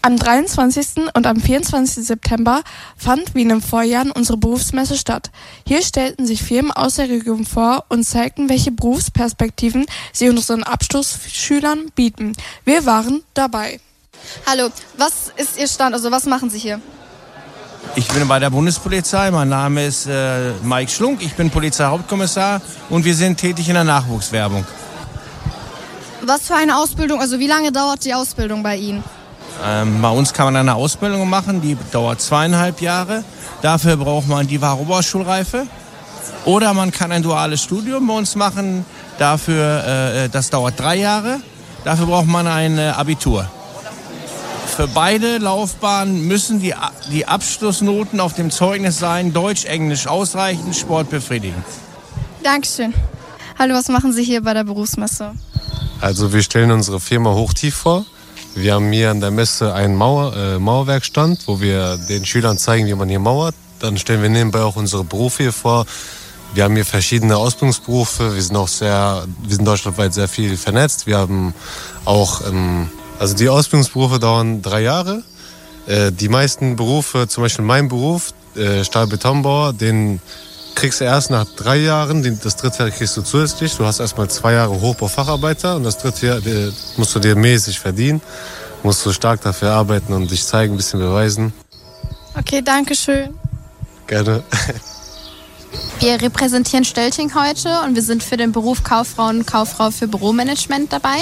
Am 23. und am 24. September fand wie in den Vorjahren unsere Berufsmesse statt. Hier stellten sich Firmen aus der Region vor und zeigten, welche Berufsperspektiven sie unseren Abschlussschülern bieten. Wir waren dabei. Hallo, was ist Ihr Stand? Also was machen Sie hier? Ich bin bei der Bundespolizei. Mein Name ist Mike Schlunk. Ich bin Polizeihauptkommissar und wir sind tätig in der Nachwuchswerbung. Was für eine Ausbildung, also wie lange dauert die Ausbildung bei Ihnen? Bei uns kann man eine Ausbildung machen, die dauert 2,5 Jahre. Dafür braucht man die wahre Oberschulreife. Oder man kann ein duales Studium bei uns machen. Dafür, das dauert 3 Jahre. Dafür braucht man ein Abitur. Für beide Laufbahnen müssen die Abschlussnoten auf dem Zeugnis sein, Deutsch, Englisch ausreichend, Sport befriedigen. Dankeschön. Hallo, was machen Sie hier bei der Berufsmesse? Also wir stellen unsere Firma Hochtief vor. Wir haben hier an der Messe einen Mauerwerkstand, wo wir den Schülern zeigen, wie man hier mauert. Dann stellen wir nebenbei auch unsere Berufe hier vor. Wir haben hier verschiedene Ausbildungsberufe. Wir sind deutschlandweit sehr viel vernetzt. Wir haben auch, also die Ausbildungsberufe dauern 3 Jahre. Die meisten Berufe, zum Beispiel mein Beruf, Stahl-Betonbauer, den kriegst du erst nach 3 Jahren, das dritte Jahr kriegst du zusätzlich. Du hast erstmal 2 Jahre Hochbaufacharbeiter und das dritte Jahr musst du dir mäßig verdienen. Musst du stark dafür arbeiten und dich zeigen, ein bisschen beweisen. Okay, danke schön. Gerne. Wir repräsentieren Stölting heute und wir sind für den Beruf Kauffrau und Kauffrau für Büromanagement dabei.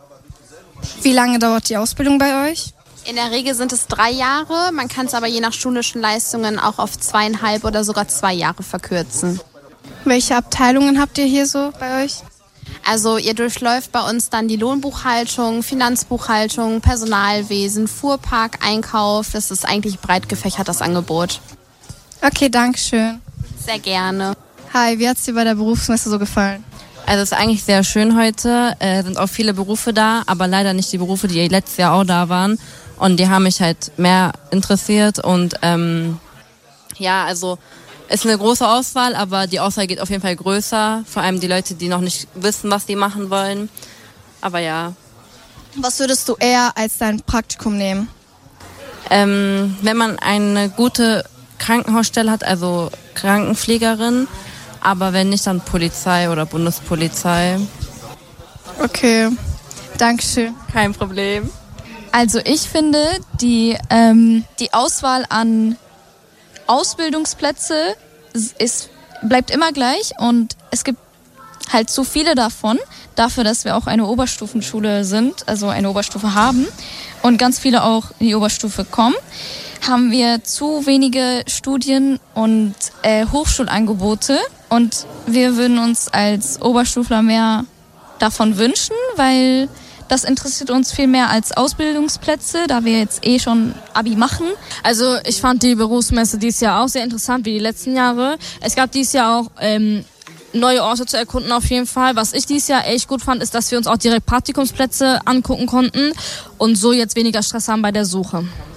Wie lange dauert die Ausbildung bei euch? In der Regel sind es 3 Jahre, man kann es aber je nach schulischen Leistungen auch auf 2,5 oder sogar 2 Jahre verkürzen. Welche Abteilungen habt ihr hier so bei euch? Also ihr durchläuft bei uns dann die Lohnbuchhaltung, Finanzbuchhaltung, Personalwesen, Fuhrpark, Einkauf. Das ist eigentlich breit gefächert, das Angebot. Okay, danke schön. Sehr gerne. Hi, wie hat es dir bei der Berufsmesse so gefallen? Also es ist eigentlich sehr schön heute, sind auch viele Berufe da, aber leider nicht die Berufe, die letztes Jahr auch da waren. Und die haben mich halt mehr interessiert und ja, also ist eine große Auswahl, aber die Auswahl geht auf jeden Fall größer. Vor allem die Leute, die noch nicht wissen, was die machen wollen. Aber ja. Was würdest du eher als dein Praktikum nehmen? Wenn man eine gute Krankenhausstelle hat, also Krankenpflegerin, aber wenn nicht, dann Polizei oder Bundespolizei. Okay, Dankeschön. Kein Problem. Also ich finde, die Auswahl an Ausbildungsplätze bleibt immer gleich und es gibt halt zu viele davon, dafür, dass wir auch eine Oberstufenschule sind, also eine Oberstufe haben und ganz viele auch in die Oberstufe kommen, haben wir zu wenige Studien- und Hochschulangebote und wir würden uns als Oberstufler mehr davon wünschen, weil das interessiert uns viel mehr als Ausbildungsplätze, da wir jetzt schon Abi machen. Also ich fand die Berufsmesse dieses Jahr auch sehr interessant wie die letzten Jahre. Es gab dieses Jahr auch neue Orte zu erkunden auf jeden Fall. Was ich dieses Jahr echt gut fand, ist, dass wir uns auch direkt Praktikumsplätze angucken konnten und so jetzt weniger Stress haben bei der Suche.